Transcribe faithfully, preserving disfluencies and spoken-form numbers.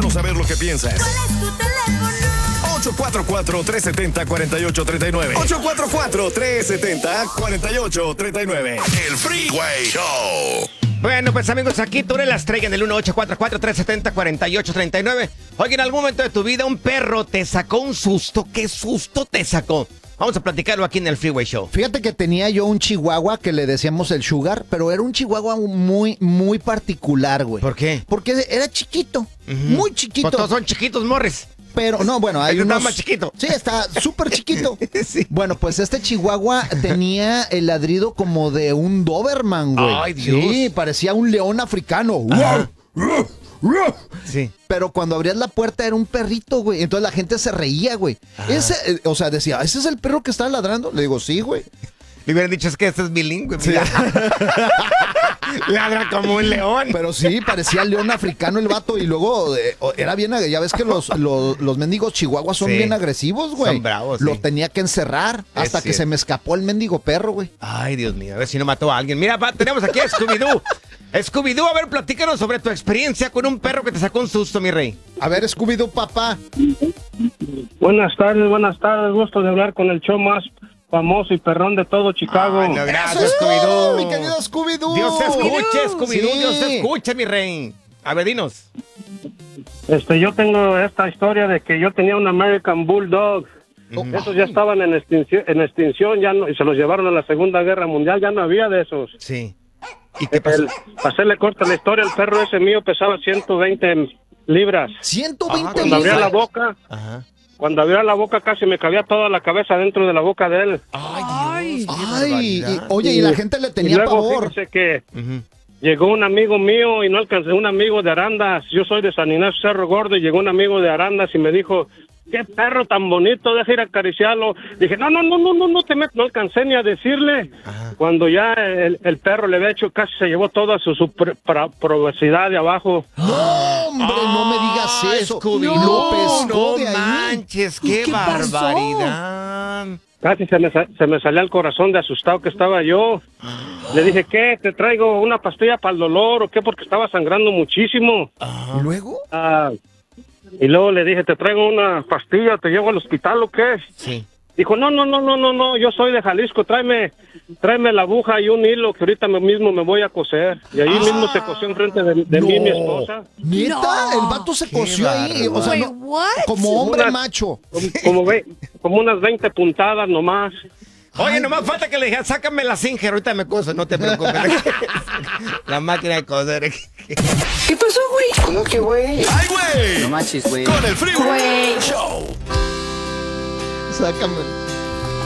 Déjanos saber lo que piensas. ¿Cuál es tu teléfono? ocho cuatro cuatro, tres siete cero, cuatro ocho tres nueve. ocho cuatro cuatro, tres siete cero, cuatro ocho tres nueve. El Freeway Show. Bueno, pues amigos, aquí tú eres la estrella en el uno ocho cuatro cuatro, tres siete cero, cuatro ocho tres nueve. Oye, en algún momento de tu vida un perro te sacó un susto. ¿Qué susto te sacó? Vamos a platicarlo aquí en el Freeway Show. Fíjate que tenía yo un chihuahua que le decíamos el Sugar, pero era un chihuahua muy, muy particular, güey. ¿Por qué? Porque era chiquito, uh-huh. muy chiquito. Pues todos son chiquitos, Morris. Pero, no, bueno, hay unos... Está más chiquito. Sí, está súper chiquito. Sí. Bueno, pues este chihuahua tenía el ladrido como de un Doberman, güey. Ay, Dios. Sí, parecía un león africano. Sí. Pero cuando abrías la puerta era un perrito, güey. Entonces la gente se reía, güey. Ese, eh, o sea, decía, ¿ese es el perro que está ladrando? Le digo, sí, güey. Le hubieran dicho, es que este es bilingüe. Sí. Ladra como un león. Pero sí, parecía león africano el vato. Y luego eh, era bien, ya ves que los, los, los mendigos chihuahuas son sí. bien agresivos, güey. Son bravos, Los sí. tenía que encerrar hasta Es que cierto. se me escapó el mendigo perro, güey. Ay, Dios mío, a ver si no mató a alguien. Mira, pa, tenemos aquí a Scooby-Doo. Scooby-Doo, a ver, platícanos sobre tu experiencia con un perro que te sacó un susto, mi rey. A ver, Scooby-Doo, papá. Buenas tardes, buenas tardes. Gusto de hablar con el show más famoso y perrón de todo Chicago. Ay, no, gracias, ¡Eso, Scooby-Doo. mi querido Scooby-Doo! Dios te escuche, Scooby-Doo, Sí. Dios te escuche, mi rey. A ver, dinos. Este, yo tengo esta historia de que yo tenía un American Bulldog. Uh-huh. Esos ya estaban en extinción, en extinción ya no, y se los llevaron a la Segunda Guerra Mundial, ya no había de esos. Sí. ¿Y qué pasó? El, para hacerle corta la historia, el perro ese mío pesaba ciento veinte libras. ciento Ajá, veinte Cuando abría libras. la boca, Ajá. cuando abría la boca casi me cabía toda la cabeza dentro de la boca de él. Ay, Dios. Ay, y- oye, y la gente le tenía y luego, pavor. fíjese que Uh-huh. llegó un amigo mío y no alcancé, un amigo de Arandas. Yo soy de San Ignacio Cerro Gordo y llegó un amigo de Arandas y me dijo, qué perro tan bonito, deja ir a acariciarlo. Dije, no, no, no, no, no, no te metas, no alcancé ni a decirle. Ajá. Cuando ya el, el perro le había hecho, casi se llevó toda su, su pr- pra- provocidad de abajo. No, hombre, no me digas Ay, eso. Scooby, Lo no, pescó no de ahí. manches, qué, ¿Qué pasó? barbaridad. Casi se me, sa- se me salía el corazón de asustado que estaba yo. Le dije, ¿qué? ¿Te traigo una pastilla para el dolor o qué? Porque estaba sangrando muchísimo. ¿Y luego? Ah, y luego le dije, ¿te traigo una pastilla? ¿Te llevo al hospital o qué? Sí. Dijo, no, no, no, no, no, no, yo soy de Jalisco, tráeme, tráeme la aguja y un hilo que ahorita me- mismo me voy a coser. Y ahí mismo se cosió enfrente de, de mí y mi esposa. ¿Neta? No. El vato se Qué cosió ahí. O sea, Wait, no- what? como hombre Una- macho. Como, como, ve, como unas veinte puntadas nomás. Oye, nomás falta que le dijeran, sácame la Singer, ahorita me coso, no te preocupes. La máquina de coser. ¿Qué pasó, güey? ¿Cómo que, güey? ¡Ay, güey! No manches, güey. Con el Freeway Güey. Show. Sácame.